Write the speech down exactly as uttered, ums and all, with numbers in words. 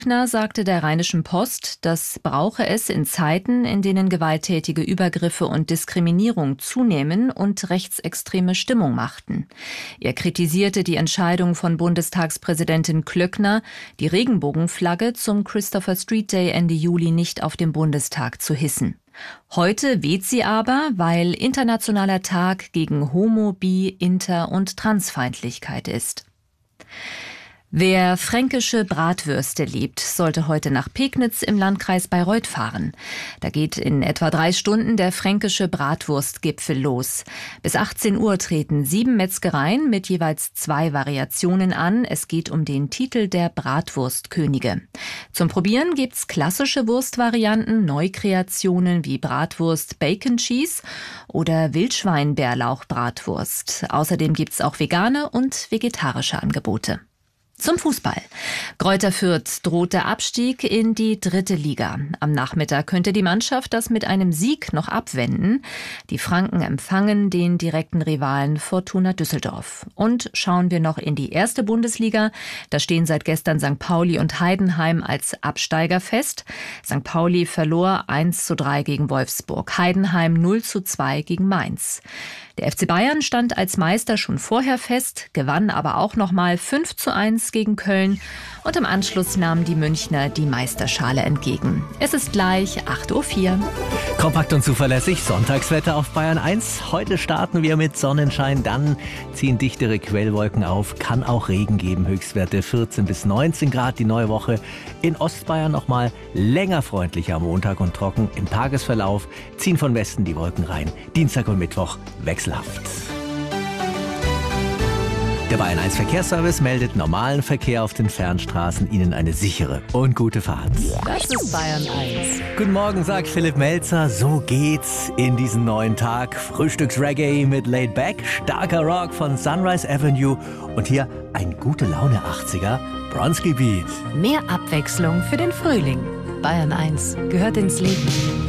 Klöckner sagte der Rheinischen Post, das brauche es in Zeiten, in denen gewalttätige Übergriffe und Diskriminierung zunehmen und rechtsextreme Stimmung machten. Er kritisierte die Entscheidung von Bundestagspräsidentin Klöckner, die Regenbogenflagge zum Christopher Street Day Ende Juli nicht auf dem Bundestag zu hissen. Heute weht sie aber, weil Internationaler Tag gegen Homo-, Bi-, Inter- und Transfeindlichkeit ist. Wer fränkische Bratwürste liebt, sollte heute nach Pegnitz im Landkreis Bayreuth fahren. Da geht in etwa drei Stunden der fränkische Bratwurstgipfel los. Bis achtzehn Uhr treten sieben Metzgereien mit jeweils zwei Variationen an. Es geht um den Titel der Bratwurstkönige. Zum Probieren gibt's klassische Wurstvarianten, Neukreationen wie Bratwurst Bacon Cheese oder Wildschwein-Bärlauch-Bratwurst. Außerdem gibt's auch vegane und vegetarische Angebote. Zum Fußball. Greuther Fürth droht der Abstieg in die dritte Liga. Am Nachmittag könnte die Mannschaft das mit einem Sieg noch abwenden. Die Franken empfangen den direkten Rivalen Fortuna Düsseldorf. Und schauen wir noch in die erste Bundesliga. Da stehen seit gestern Sankt Pauli und Heidenheim als Absteiger fest. Sankt Pauli verlor eins zu drei gegen Wolfsburg, Heidenheim null zu zwei gegen Mainz. Der F C Bayern stand als Meister schon vorher fest, gewann aber auch nochmal fünf zu eins gegen Köln und im Anschluss nahmen die Münchner die Meisterschale entgegen. Es ist gleich acht Uhr vier. Kompakt und zuverlässig, Sonntagswetter auf Bayern eins. Heute starten wir mit Sonnenschein, dann ziehen dichtere Quellwolken auf, kann auch Regen geben, Höchstwerte vierzehn bis neunzehn Grad. Die neue Woche in Ostbayern nochmal länger freundlicher am Montag und trocken. Im Tagesverlauf ziehen von Westen die Wolken rein. Dienstag und Mittwoch wechselhaft. Der Bayern eins Verkehrsservice meldet normalen Verkehr auf den Fernstraßen. Ihnen eine sichere und gute Fahrt. Das ist Bayern eins. Guten Morgen, sagt Philipp Melzer. So geht's in diesen neuen Tag. Frühstücksreggae mit Laid Back, starker Rock von Sunrise Avenue und hier ein gute Laune achtziger Bronski Beat. Mehr Abwechslung für den Frühling. Bayern eins gehört ins Leben.